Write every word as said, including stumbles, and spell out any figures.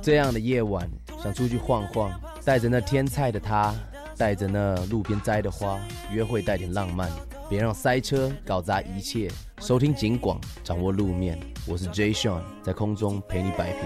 这样的夜晚，想出去晃晃，带着那天菜的他，带着那路边摘的花，约会带点浪漫，别让塞车搞砸一切。收听警广，掌握路面，我是 Jay Sean， 在空中陪你摆平。